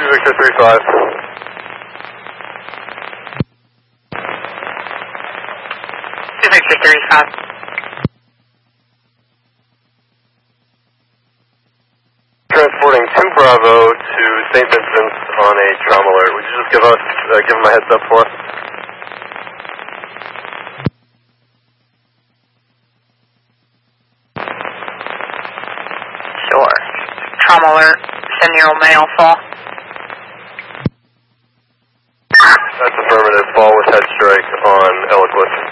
Victor 35. Victor 35. Transporting 2 Bravo to St. Vincent's on a trauma alert. Would you just give him a heads up for us? Sure. Trauma alert. 7-year-old male fall. That's affirmative. Fall with head strike on Eloquist.